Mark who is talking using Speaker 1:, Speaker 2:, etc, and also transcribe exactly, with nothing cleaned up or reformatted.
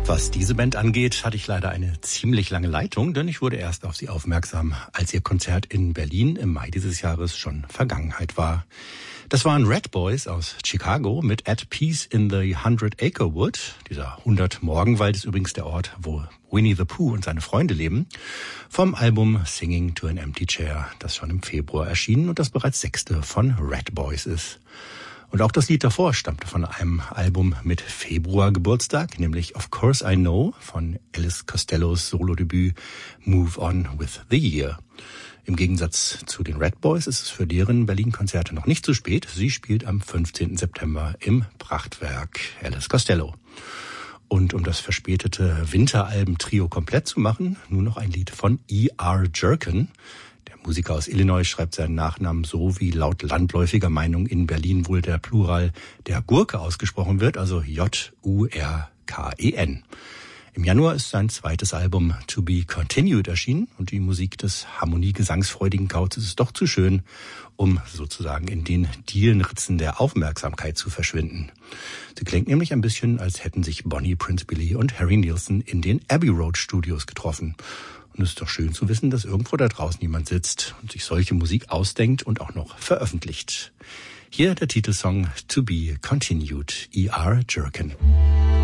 Speaker 1: Was diese Band angeht, hatte ich leider eine ziemlich lange Leitung, denn ich wurde erst auf sie aufmerksam, als ihr Konzert in Berlin im Mai dieses Jahres schon Vergangenheit war. Das waren Red Boys aus Chicago mit At Peace in the Hundred Acre Wood. Dieser hundert Morgenwald ist übrigens der Ort, wo Winnie the Pooh und seine Freunde leben. Vom Album Singing to an Empty Chair, das schon im Februar erschienen und das bereits sechste von Red Boys ist. Und auch das Lied davor stammte von einem Album mit Februar-Geburtstag, nämlich Of Course I Know von Elvis Costellos Solodebüt Move On with the Year. Im Gegensatz zu den Red Boys ist es für deren Berlin-Konzerte noch nicht zu spät. Sie spielt am fünfzehnten September im Prachtwerk Elvis Costello. Und um das verspätete Winteralben-Trio komplett zu machen, nur noch ein Lied von E R Jerkin. Der Musiker aus Illinois schreibt seinen Nachnamen so, wie laut landläufiger Meinung in Berlin wohl der Plural der Gurke ausgesprochen wird, also J U R K E N. Im Januar ist sein zweites Album To Be Continued erschienen und die Musik des harmoniegesangsfreudigen Kauzes ist doch zu schön, um sozusagen in den Dielenritzen der Aufmerksamkeit zu verschwinden. Sie klingt nämlich ein bisschen, als hätten sich Bonnie Prince Billy und Harry Nilsson in den Abbey Road Studios getroffen. Und es ist doch schön zu wissen, dass irgendwo da draußen jemand sitzt und sich solche Musik ausdenkt und auch noch veröffentlicht. Hier der Titelsong To Be Continued, E R Jerkin.